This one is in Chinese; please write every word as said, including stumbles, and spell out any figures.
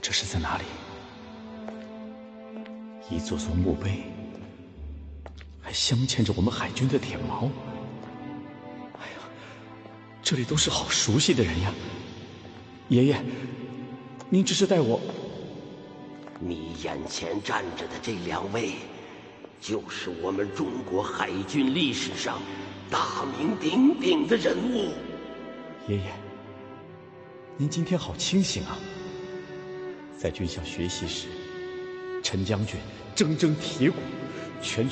这是在哪里？一座座墓碑，还镶嵌着我们海军的铁矛。哎呀，这里都是好熟悉的人呀！爷爷，您只是带我…… 你眼前站着的这两位，就是我们中国海军历史上大名鼎鼎的人物。 爷爷，您今天好清醒啊！在军校学习时，陈将军铮铮铁骨，全